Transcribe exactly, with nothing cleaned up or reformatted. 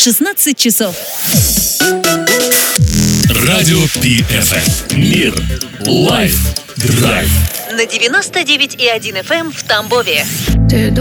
шестнадцать часов. Радио Пи Эф Эм. Мир. Лайф. Драйв. На девяносто девять и один эф эм в Тамбове. Ты